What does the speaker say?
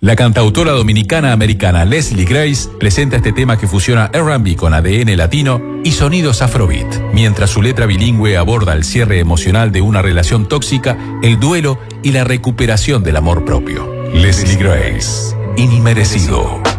La cantautora dominicana-americana Leslie Grace presenta este tema que fusiona R&B con ADN latino y sonidos afrobeat, mientras su letra bilingüe aborda el cierre emocional de una relación tóxica, el duelo y la recuperación del amor propio. Leslie Grace, Inmerecido.